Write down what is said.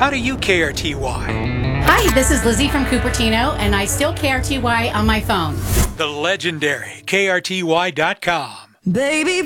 How do you KRTY? Hi, this is Lizzie from Cupertino, and I still KRTY on my phone. The legendary KRTY.com. Baby